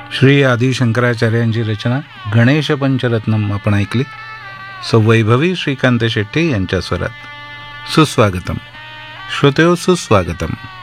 श्री आदी शंकराचार्यांची रचना गणेश पंचरत्नम आपण ऐकली. सौवैभवी श्रीकांत शेट्टी यांच्या स्वरात. सुस्वागतम श्रोतेहो, सुस्वागतम.